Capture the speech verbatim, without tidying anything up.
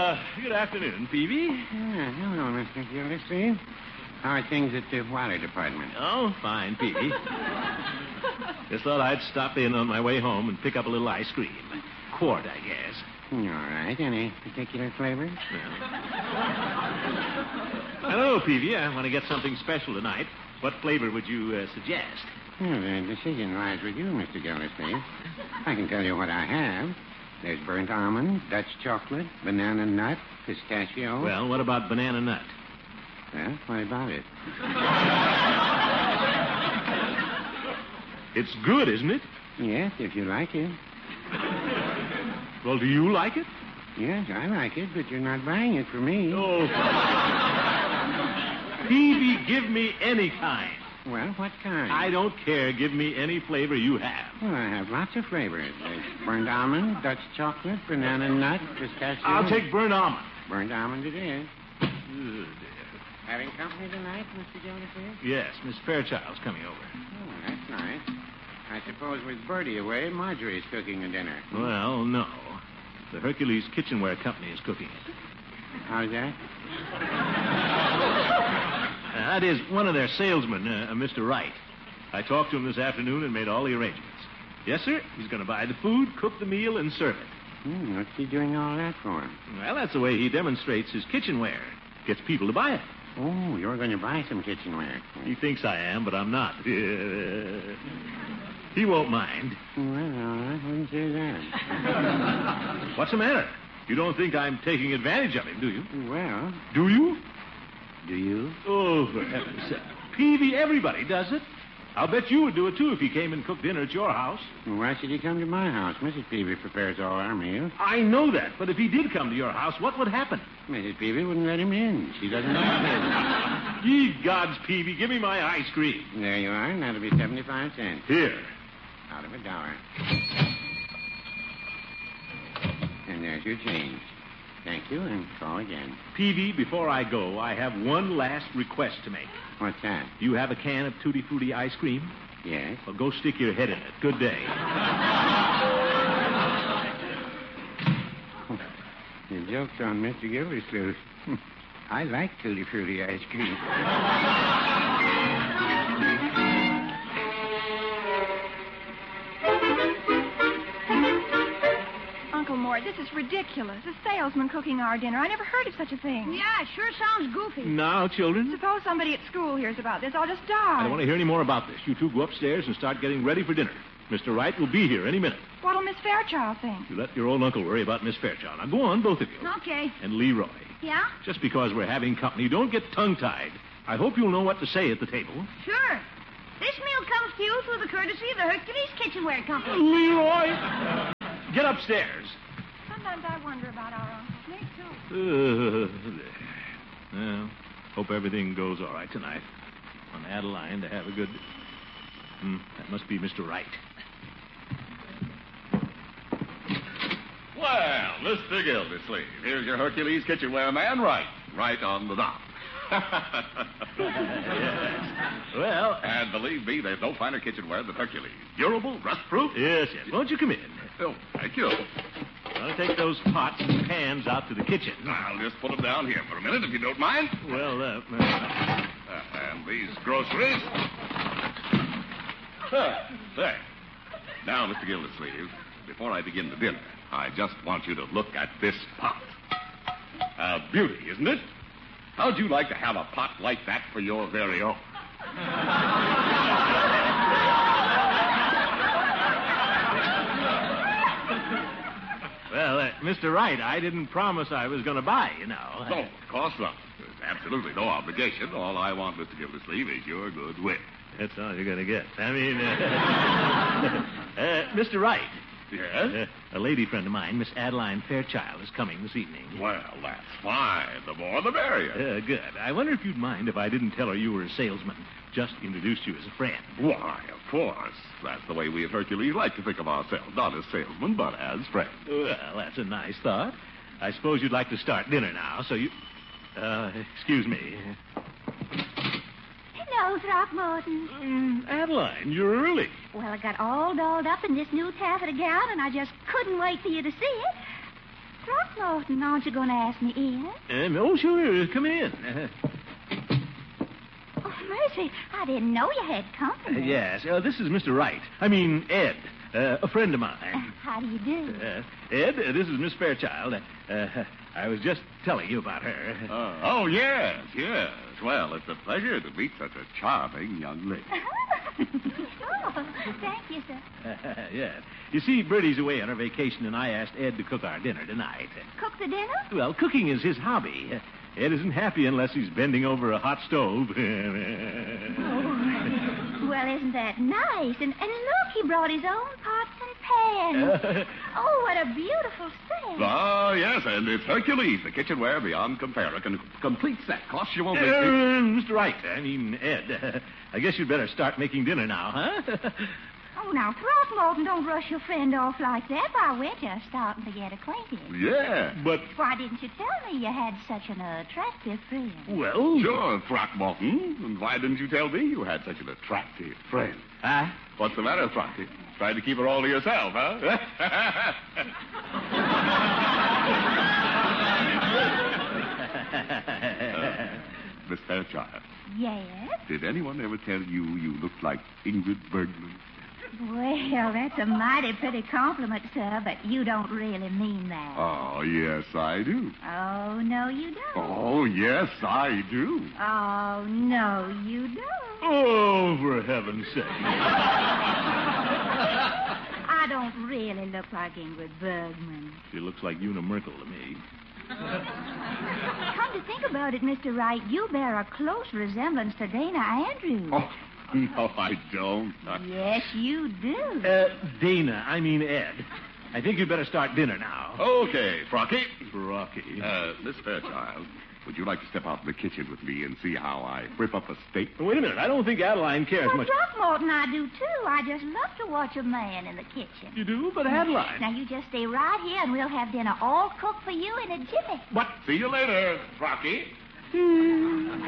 Uh, good afternoon, Peavy. Yeah, hello, Mister Gildersleeve. How are things at the water department? Oh, fine, Peavy. Just thought I'd stop in on my way home and pick up a little ice cream. Quart, I guess. All right. Any particular flavors? Well, I don't know, Peavy. I want to get something special tonight. What flavor would you uh, suggest? Well, the decision lies with you, Mister Gildersleeve. I can tell you what I have. There's burnt almond, Dutch chocolate, banana nut, pistachio. Well, what about banana nut? Well, what about it? It's good, isn't it? Yes, if you like it. Well, do you like it? Yes, I like it, but you're not buying it for me. Oh. Peavy, give me any kind. Well, what kind? I don't care. Give me any flavor you have. Well, I have lots of flavors. There's burnt almond, Dutch chocolate, banana nut, pistachio. I'll take burnt almond. Burnt almond it is. Oh, dear. Having company tonight, Mister Gildersleeve? Yes, Miss Fairchild's coming over. Oh, that's nice. I suppose with Bertie away, Marjorie's cooking the dinner. Well, no. The Hercules Kitchenware Company is cooking it. How's that? Uh, that is one of their salesmen, uh, Mister Wright. I talked to him this afternoon and made all the arrangements. Yes, sir. He's going to buy the food, cook the meal, and serve it. Hmm, what's he doing all that for? Well, that's the way he demonstrates his kitchenware. Gets people to buy it. Oh, you're going to buy some kitchenware. He thinks I am, but I'm not. He won't mind. Well, I wouldn't say that. What's the matter? You don't think I'm taking advantage of him, do you? Well, Do you? do you? Oh, for heaven's sake. Peavy, everybody does it. I'll bet you would do it, too, if he came and cooked dinner at your house. Well, why should he come to my house? Missus Peavy prepares all our meals. I know that, but if he did come to your house, what would happen? Missus Peavy wouldn't let him in. She doesn't like business. Ye gods, Peavy, give me my ice cream. There you are, and that'll be seventy-five cents. Here. Out of a dollar. And there's your change. Thank you, and call again. Peavy, before I go, I have one last request to make. What's that? Do you have a can of Tutti Frutti ice cream? Yes. Well, go stick your head in it. Good day. The joke's on Mister Gildersleeve. I like Tutti Frutti ice cream. Uncle Mort, this is ridiculous. A salesman cooking our dinner. I never heard of such a thing. Yeah, it sure sounds goofy. Now, children, Suppose somebody at school hears about this. I'll just die. I don't want to hear any more about this. You two go upstairs and start getting ready for dinner. Mister Wright will be here any minute. What'll Miss Fairchild think? You let your old uncle worry about Miss Fairchild. Now, go on, both of you. Okay. And Leroy. Yeah? Just because we're having company, don't get tongue-tied. I hope you'll know what to say at the table. Sure. This meal comes to you through the courtesy of the Hercules Kitchenware Company. Leroy! Get upstairs. Sometimes I wonder about our uncle. Me, too. Uh, well, hope everything goes all right tonight. On Adeline to have a good... Hmm, that must be Mister Wright. Well, Mister Gildersleeve, here's your Hercules Kitchenware man, right, right on the dot. Yes. Well... And believe me, there's no finer kitchenware than Hercules. Durable, rust-proof. Yes, yes. Won't you come in? Oh, thank you. I'll take those pots and pans out to the kitchen. I'll just put them down here for a minute, if you don't mind. Well, uh... uh Uh, and these groceries. Uh, there. Now, Mister Gildersleeve, before I begin the dinner, I just want you to look at this pot. A beauty, isn't it? How'd you like to have a pot like that for your very own? well, uh, Mister Wright, I didn't promise I was going to buy, you know. No, of course not. There's absolutely no obligation. All I want, Mister Gildersleeve, is your goodwill. That's all you're going to get. I mean, uh, uh, Mister Wright. Yes? Uh, a lady friend of mine, Miss Adeline Fairchild, is coming this evening. Well, that's fine. The more the merrier. Uh, good. I wonder if you'd mind if I didn't tell her you were a salesman. Just introduced you as a friend. Why, of course. That's the way we at Hercules like to think of ourselves. Not as salesmen, but as friends. Well, that's a nice thought. I suppose you'd like to start dinner now, so you... Uh, excuse me. Hello, Throckmorton. Um, Adeline, you're early. Well, I got all dolled up in this new taffeta gown, and I just couldn't wait for you to see it. Throckmorton, aren't you going to ask me in? Um, oh, sure. Come in. Uh, Oh, mercy. I didn't know you had company. yes, uh, this is Mister Wright. I mean, Ed, uh, a friend of Uh, mine. how do you do? Uh, Ed, uh, this is Miss Fairchild. Uh, I was just telling you about her. Uh, oh, yes, yes. Well, it's a pleasure to meet such a charming young lady. Oh, thank you, sir. yes. You see, Bertie's away on her vacation, and I asked Ed to cook our dinner tonight. Cook the dinner? Well, cooking is his hobby. Ed isn't happy unless he's bending over a hot stove. Oh, well, isn't that nice? And, and look, he brought his own pots and pans. Oh, what a beautiful set. Oh, yes, and it's Hercules, the kitchenware beyond compare. A con- complete set. Costs you won't Uh, Mister Wright, I mean, Ed, I guess you'd better start making dinner now, huh? Oh, now, Throckmorton, don't rush your friend off like that while we're just starting to get acquainted. Yeah. But, Why didn't you tell me you had such an attractive friend? well... Sure, Throckmorton. And why didn't you tell me you had such an attractive friend? Huh? What's the matter, Throcky? Trying to keep her all to yourself, huh? uh, Miss Fairchild, Yes? did anyone ever tell you you looked like Ingrid Bergman? Well, that's a mighty pretty compliment, sir, but you don't really mean that. Oh, yes, I do. Oh, no, you don't. Oh, yes, I do. Oh, no, you don't. Oh, for heaven's sake. I don't really look like Ingrid Bergman. She looks like Una Merkel to me. Come to think about it, Mister Wright, you bear a close resemblance to Dana Andrews. Oh, no, I don't. Yes, you do. Uh, Dana, I mean Ed. I think you'd better start dinner now. Okay, Frocky. Rocky. Uh, Miss Fairchild, would you like to step out in the kitchen with me and see how I whip up a steak? Wait a minute. I don't think Adeline cares Well, much. Throckmorton, I do, too. I just love to watch a man in the kitchen. You do? But Adeline. Now, you just stay right here, and we'll have dinner all cooked for you in a jiffy. What? See you later, Frocky. Hmm.